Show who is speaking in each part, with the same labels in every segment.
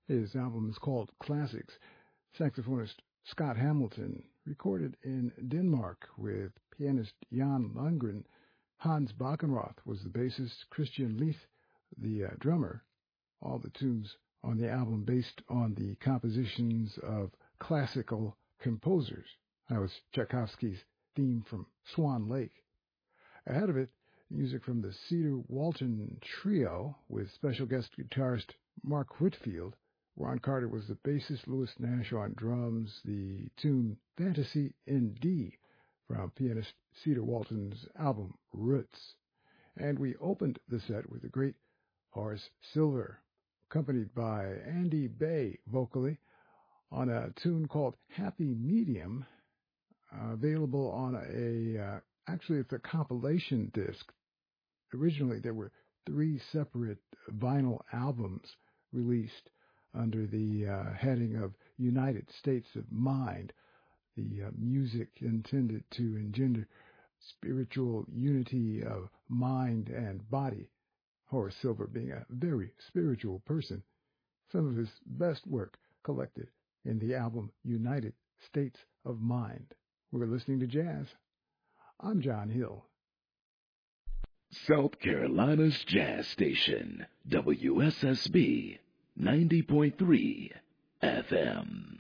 Speaker 1: His album is called Classics. Saxophonist Scott Hamilton recorded in Denmark with pianist Jan Lundgren. Hans Backenroth was the bassist, Christian Leith the drummer. All the tunes on the album based on the compositions of classical composers. That was Tchaikovsky's theme from Swan Lake. Ahead of it, music from the Cedar Walton Trio with special guest guitarist Mark Whitfield. Ron Carter was the bassist, Louis Nash on drums, the tune Fantasy in D from pianist Cedar Walton's album Roots. And we opened the set with the great Horace Silver, accompanied by Andy Bay vocally on a tune called Happy Medium, available on actually it's a compilation disc. Originally there were 3 separate vinyl albums released under the heading of United States of Mind, the music intended to engender spiritual unity of mind and body. Horace Silver being a very spiritual person. Some of his best work collected in the album United States of Mind. We're listening to jazz. I'm John Hill.
Speaker 2: South Carolina's jazz station, WSSB 90.3 FM.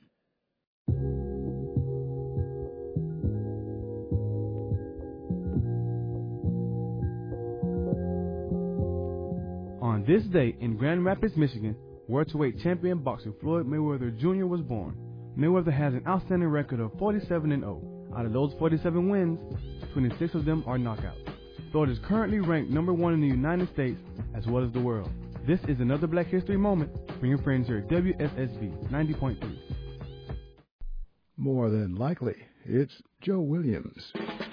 Speaker 3: On this day in Grand Rapids, Michigan, welterweight champion boxer Floyd Mayweather Jr. was born. Mayweather has an outstanding record of 47-0. Out of those 47 wins, 26 of them are knockouts. Floyd is currently ranked number 1 in the United States as well as the world. This is another Black History Moment from your friends here at WSSB 90.3.
Speaker 1: More than likely, it's Joe Williams.